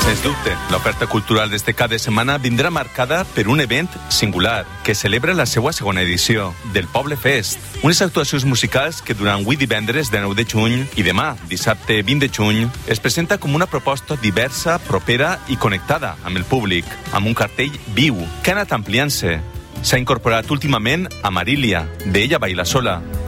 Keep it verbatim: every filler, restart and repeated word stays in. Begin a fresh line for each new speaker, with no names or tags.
Sens dubte, l'oferta cultural d'este cap de setmana vindrà marcada per un event singular que celebra la seva segona edició, del Poble Fest. Unes actuacions musicals que durant avui divendres de nou de juny i demà, dissabte vint de juny, es presenta com una proposta diversa, propera i connectada amb el públic, amb un cartell viu que ha anat ampliant-se. S'ha incorporat últimament a Marília, d'Ella Baila Sola,